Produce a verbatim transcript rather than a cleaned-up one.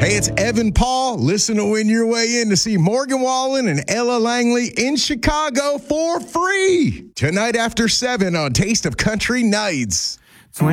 Hey, it's Evan Paul. Listen to Win Your Way In to see Morgan Wallen and Ella Langley in Chicago for free tonight after seven on Taste of Country Nights.